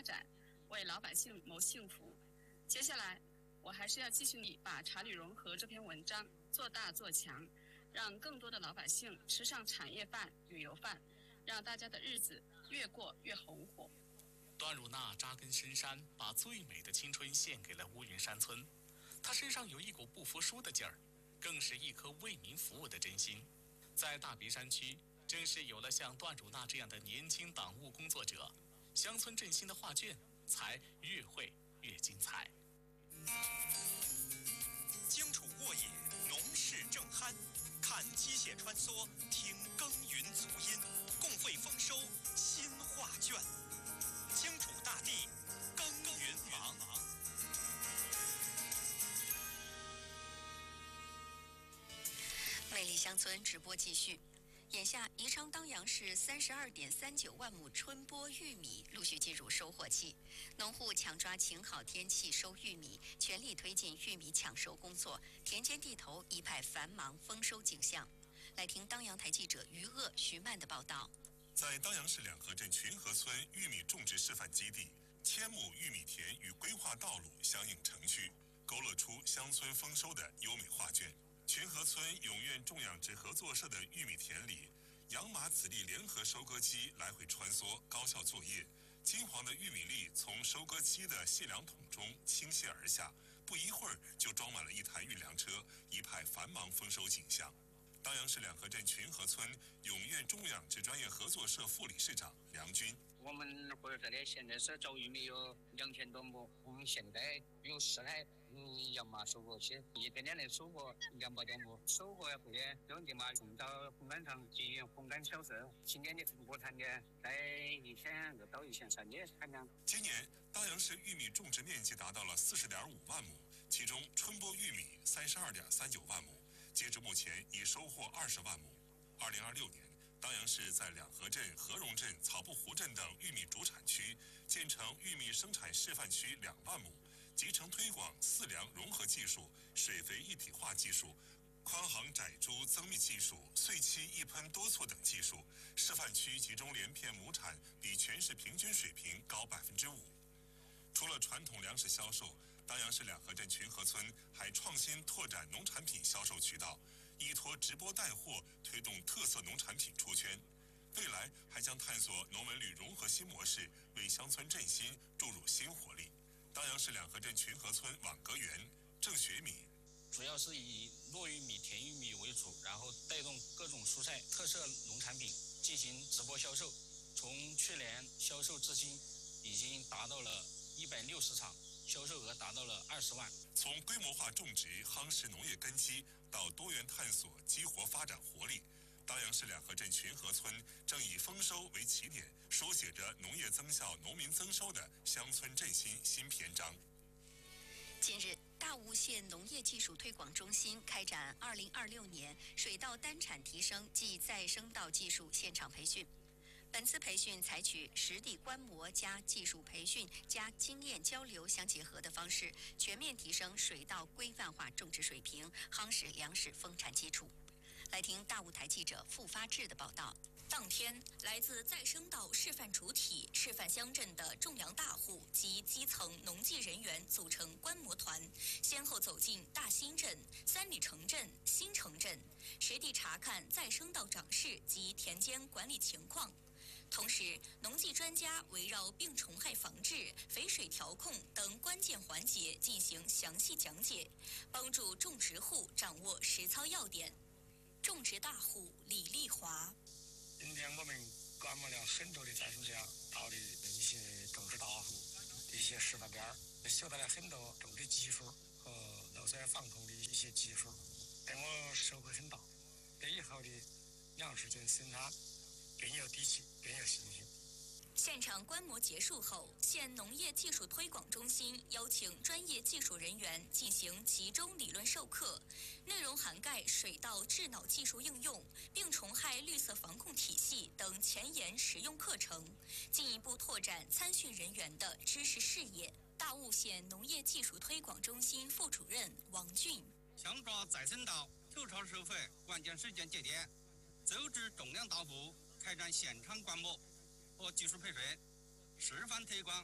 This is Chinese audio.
展，为老百姓谋幸福。接下来，我还是要继续把茶旅融合这篇文章做大做强，让更多的老百姓吃上产业饭、旅游饭，让大家的日子越过越红火。 段汝娜扎根深山，把最美的青春献给了乌云山村。她身上有一股不服输的劲儿，更是一颗为民服务的真心。在大别山区，正是有了像段汝娜这样的年轻党务工作者，乡村振兴的画卷才越绘越精彩。 荆楚沃野，农事正酣，看机械穿梭，听耕耘足音，共绘丰收新画卷。荆楚大地，耕耘忙。 魅力乡村直播继续。眼下，宜昌当阳市32.39万亩春播玉米陆续进入收获期，农户抢抓晴好天气收玉米，全力推进玉米抢收工作，田间地头一派繁忙丰收景象。来听当阳台记者于鄂、徐曼的报道。 在当阳市两河镇群河村玉米种植示范基地，1000亩玉米田与规划道路相应成趣，勾勒出乡村丰收的优美画卷。群河村永苑种养殖合作社的玉米田里，养马子粒联合收割机来回穿梭，高效作业。金黄的玉米粒从收割机的卸粮桶中倾泻而下，不一会儿就装满了一台运粮车，一派繁忙丰收景象。当阳市两河镇群河村永苑种养殖专业合作社副理事长梁军。 我们合作社的现在是走玉米有2000多亩，我们现在有4台养马收割机，一天天的收获200多亩。收获后的用地马送到烘干厂进行烘干销售。今年的亩产的在1200到1300的产量。 今年当阳市玉米种植面积达到了40.5万亩，其中春播玉米32.39万亩。截至目前，已收获20万亩。2026年，当阳市在两河镇、合荣镇、草布湖镇等玉米主产区建成玉米生产示范区2万亩，集成推广饲粮融合技术、水肥一体化技术、宽行窄株增密技术、碎期一喷多措等技术。示范区集中连片亩产比全市平均水平高5%。除了传统粮食销售，当阳市两河镇群河村还创新拓展农产品销售渠道，依托直播带货推动特色农产品出圈。未来还将探索农文旅融合新模式，为乡村振兴注入新活力。当阳市两河镇群河村网格员郑学敏， 主要是以糯玉米、甜玉米为主，然后带动各种蔬菜特色农产品进行直播销售。从去年销售至今，已经达到了160场，销售额达到了20万。 从规模化种植夯实农业根基到多元探索激活发展活力，当阳市两河镇群河村正以丰收为起点，书写着农业增效、农民增收的乡村振兴新篇章。 近日，大悟县农业技术推广中心开展2026年水稻单产提升暨再生稻技术现场培训。本次培训采取实地观摩加技术培训加经验交流相结合的方式，全面提升水稻规范化种植水平，夯实粮食丰产基础。来听大雾台记者付发志的报道。 当天，来自再生稻示范主体、示范乡镇的种粮大户及基层农技人员组成观摩团，先后走进大新镇、三里城镇、新城镇，实地查看再生稻长势及田间管理情况。同时，农技专家围绕病虫害防治、肥水调控等关键环节进行详细讲解，帮助种植户掌握实操要点。种植大户李丽华： 今天我们观摩了很多的再生稻的一些种植大户的一些示范点，学到了很多种植技术和漏水防控的一些技术，让我收获很大，对以后的粮食生产更有底气，更有信心。 现场观摩结束后，县农业技术推广中心邀请专业技术人员进行集中理论授课，内容涵盖水稻智脑技术应用、病虫害绿色防控体系等前沿实用课程，进一步拓展参训人员的知识视野。大悟县农业技术推广中心副主任王俊： 想抓再生稻头朝收费关键时间节点，组织种粮大户开展现场观摩和技术培训，示范推广